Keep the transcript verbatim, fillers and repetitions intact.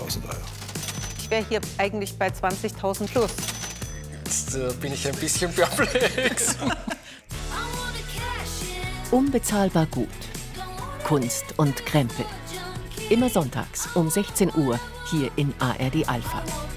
fünfzigtausend Euro. Ich wäre hier eigentlich bei zwanzigtausend plus. Jetzt äh, bin ich ein bisschen perplex. Unbezahlbar gut. Kunst und Krempel. Immer sonntags um sechzehn Uhr hier in A R D Alpha.